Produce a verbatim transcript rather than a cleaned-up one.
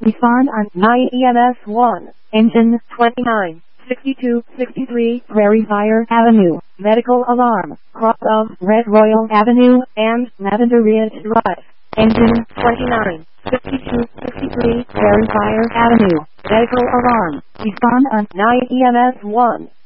Respond on nine E M S one. Engine twenty-nine sixty-two sixty-three Prairie Fire Avenue. Medical alarm. Cross of Red Royal Avenue and Lavender Ridge Drive. Engine twenty-nine sixty-two sixty-three Prairie Fire Avenue. Medical alarm. Respond on nine E M S one.